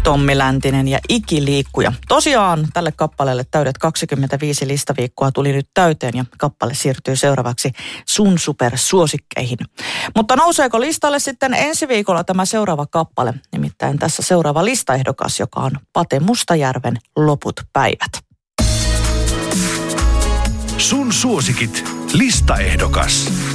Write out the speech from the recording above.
Tommi Läntinen ja Ikiliikkuja. Tosiaan tälle kappaleelle täydet 25 listaviikkoa tuli nyt täyteen ja kappale siirtyy seuraavaksi sun supersuosikkeihin. Mutta nouseeko listalle sitten ensi viikolla tämä seuraava kappale? Nimittäin tässä seuraava listaehdokas, joka on Pate Mustajärven Loput päivät. Sun suosikit listaehdokas.